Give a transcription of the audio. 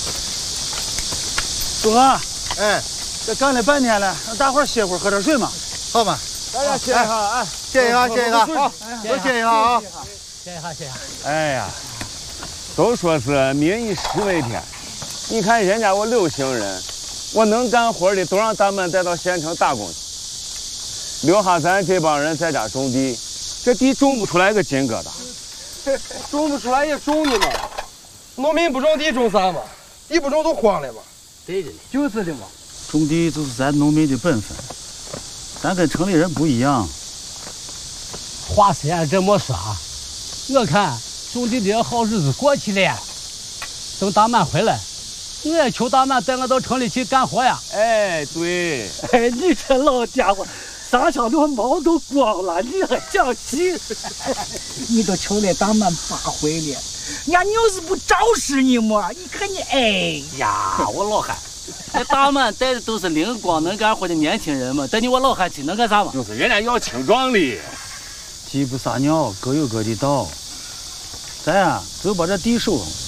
忠哥， 哎， 这干了半天了，让大伙歇会儿，喝点水嘛。 好嘛， 大家歇一下，哎， 歇一下，歇一下，好，多歇一下啊， 歇一下，歇一下。 哎呀，都说是民以食为天，你看人家我6姓人，我能干活的都让咱们带到县城打工去，留下咱这帮人在家种地，这地种不出来个金疙瘩。 种不出来也种你嘛，农民不种地种啥嘛？地不种都荒了嘛。 对着呢。 就是的嘛，种地就是咱农民的本分，咱跟城里人不一样。 话虽然这么说，我看种地的好日子过去了，等大满回来，我也求大满带我到城里去干活呀。 哎，对。 哎，你这老家伙，啥上头毛都光了，你还讲戏？ 你都求了大满8回了，人家要是不招使你么？你看你，哎呀，我老汉，这大满带的都是灵光能干活的年轻人嘛，带你我老汉去能干啥嘛？ 就是人家要青壮的。 鸡不撒尿，各有各的道。咱呀，就把这地收上。